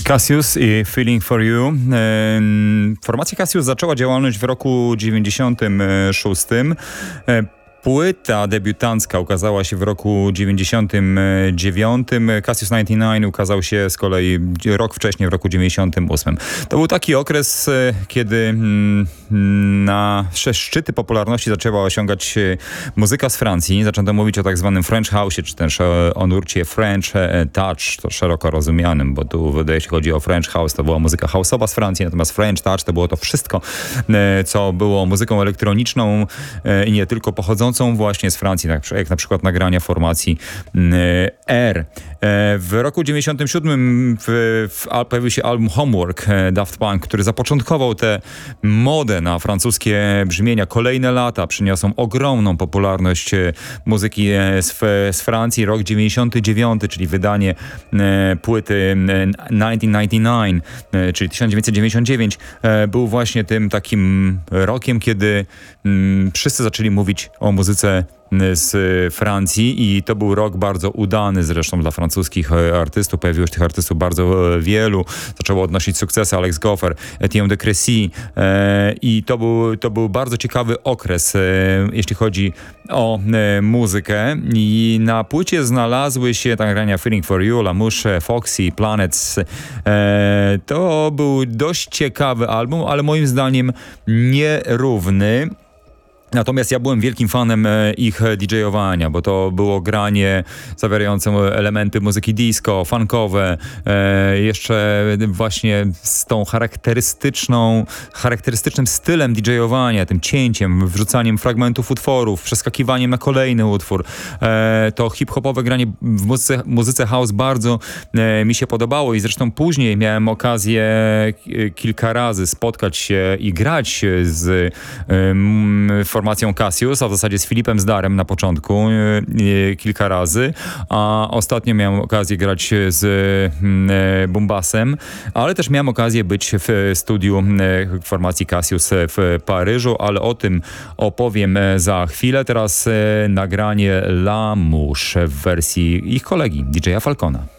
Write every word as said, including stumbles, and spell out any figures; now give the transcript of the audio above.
Cassius i Feeling for You. Formacja Cassius zaczęła działalność w roku dziewięćdziesiątym szóstym. Płyta debiutancka ukazała się w roku dziewięćdziesiątym dziewiątym. Cassius dziewięćdziesiąt dziewięć ukazał się z kolei rok wcześniej, w roku dziewięćdziesiątym ósmym. To był taki okres, kiedy na szczyty popularności zaczęła osiągać muzyka z Francji. Zaczęto mówić o tak zwanym French House'ie, czy też o nurcie French Touch, to szeroko rozumianym, bo tu jeśli chodzi o French House, to była muzyka house'owa z Francji, natomiast French Touch to było to wszystko, co było muzyką elektroniczną i nie tylko pochodzącą właśnie z Francji, jak na przykład nagrania formacji R. W roku dziewięćdziesiątym siódmym w, w, pojawił się album Homework Daft Punk, który zapoczątkował tę modę na francuskie brzmienia. Kolejne lata przyniosą ogromną popularność muzyki z, z Francji. Rok dziewięćdziesiąty dziewiąty, czyli wydanie płyty tysiąc dziewięćset dziewięćdziesiąt dziewięć, czyli tysiąc dziewięćset dziewięćdziesiąt dziewięć, był właśnie tym takim rokiem, kiedy wszyscy zaczęli mówić o muzyce z Francji i to był rok bardzo udany zresztą dla francuskich artystów. Pojawiło się tych artystów bardzo wielu. Zaczęło odnosić sukcesy Alex Goffer, Etienne de Crécy e, i to był, to był bardzo ciekawy okres, e, jeśli chodzi o e, muzykę. I na płycie znalazły się nagrania Feeling for You, La Mouche, Foxy, Planets. E, to był dość ciekawy album, ale moim zdaniem nierówny. Natomiast ja byłem wielkim fanem ich didżejowania, bo to było granie zawierające elementy muzyki disco, funkowe, e, jeszcze właśnie z tą charakterystyczną, charakterystycznym stylem didżejowania, tym cięciem, wrzucaniem fragmentów utworów, przeskakiwaniem na kolejny utwór. E, to hip-hopowe granie w muzyce, muzyce house bardzo e, mi się podobało i zresztą później miałem okazję kilka razy spotkać się i grać z e, formacją Cassius, a w zasadzie z Filipem Zdarem na początku e, kilka razy, a ostatnio miałem okazję grać z e, Bumbasem, ale też miałem okazję być w studiu e, formacji Cassius w Paryżu, ale o tym opowiem za chwilę. Teraz e, nagranie La Mouche w wersji ich kolegi, D J a Falcona.